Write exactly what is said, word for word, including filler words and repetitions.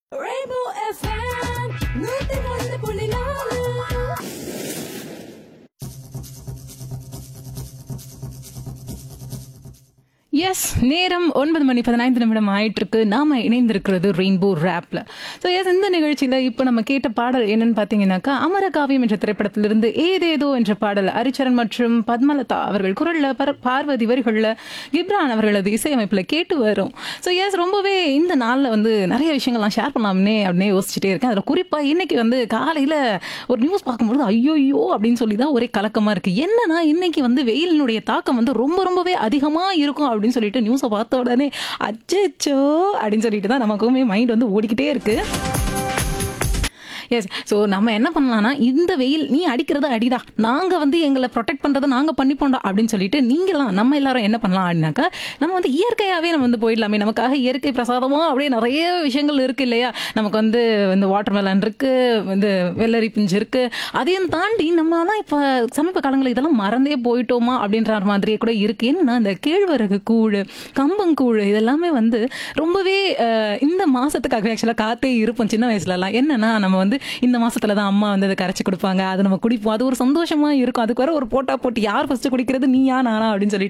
Rainbow F M நூத்தி ஒன்று புள்ளி நாலு. எஸ் நேரம் ஒன்பது மணி பதினைந்து நிமிடம் ஆயிட்டு இருக்கு. நாம இணைந்திருக்கிறது ரெயின்போ ரேப்ல. ஸோ எஸ் இந்த நிகழ்ச்சியில இப்போ நம்ம கேட்ட பாடல் என்னன்னு பார்த்தீங்கன்னாக்கா அமரகாவியம் என்ற திரைப்படத்திலிருந்து ஏதேதோ என்ற பாடல் ஹரிச்சரன் மற்றும் பத்மலதா அவர்கள் குரல்ல பர பார்வதி வரிகளில் கிப்ரான் அவர்களது இசையமைப்பில் கேட்டு வரும். ஸோ எஸ் ரொம்பவே இந்த நாளில் வந்து நிறைய விஷயங்கள்லாம் ஷேர் பண்ணலாம்னே அப்படின்னு யோசிச்சுட்டே இருக்கேன். அதில் குறிப்பாக இன்னைக்கு வந்து காலையில் ஒரு நியூஸ் பார்க்கும்போது ஐயோயோ அப்படின்னு சொல்லி தான் ஒரே கலக்கமாக இருக்கு. என்னன்னா இன்னைக்கு வந்து வெயிலினுடைய தாக்கம் வந்து ரொம்ப ரொம்பவே அதிகமாக இருக்கும் அப்படின்னு சொல்லிட்டு நியூஸை பார்த்த உடனே அச்சோ அப்படின்னு சொல்லிட்டு தான் நமக்குமே மைண்ட் வந்து ஓடிக்கிட்டே இருக்கு. எஸ் ஸோ நம்ம என்ன பண்ணலாம்னா இந்த வெயில் நீ அடிக்கிறத அடிடா, நாங்கள் வந்து எங்களை ப்ரொடெக்ட் பண்ணுறதை நாங்கள் பண்ணிப்போண்டா அப்படின்னு சொல்லிட்டு நீங்களாம் நம்ம எல்லாரும் என்ன பண்ணலாம் அப்படின்னாக்கா நம்ம வந்து இயற்கையாகவே நம்ம வந்து போயிடலாமே. நமக்காக இயற்கை பிரசாதமாக அப்படியே நிறைய விஷயங்கள் இருக்குது இல்லையா. நமக்கு வந்து இந்த வாட்டர் மெலன் இருக்குது, வந்து வெள்ளரி பிஞ்சு இருக்குது. அதையும் தாண்டி நம்ம தான் இப்போ சமீப காலங்களில் இதெல்லாம் மறந்தே போயிட்டோமா அப்படின்ற மாதிரியே கூட இருக்குது. என்னன்னா இந்த கேழ்வரகு கூழ், கம்பங்கூழ் இதெல்லாமே வந்து ரொம்பவே இந்த மாதத்துக்காக ஆக்சுவலாக காத்தே இருப்போம் சின்ன வயசுலலாம். என்னன்னா நம்ம வந்து இந்த மாசத்துல தான் அம்மா வந்து அதை கரைச்சி கொடுப்பாங்க, அதை நம்ம குடிப்போம். அது ஒரு சந்தோஷமா இருக்கும். அதுக்கு வர ஒரு போட்டா போட்டு யார் ஃபர்ஸ்ட் குடிக்கிறது நீயா நானா அப்படின்னு சொல்லிட்டு